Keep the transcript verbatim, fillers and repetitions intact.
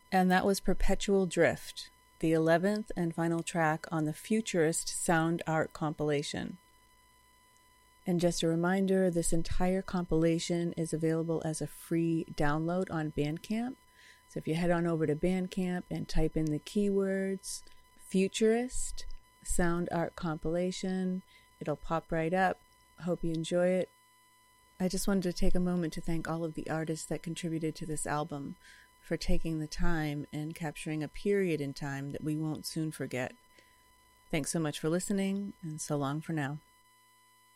And that was Perpetual Drift, the eleventh and final track on the Futurist Sound Art compilation. And just a reminder, this entire compilation is available as a free download on Bandcamp. So if you head on over to Bandcamp and type in the keywords Futurist Sound Art compilation, it'll pop right up. Hope you enjoy it. I just wanted to take a moment to thank all of the artists that contributed to this album for taking the time and capturing a period in time that we won't soon forget. Thanks so much for listening, and so long for now.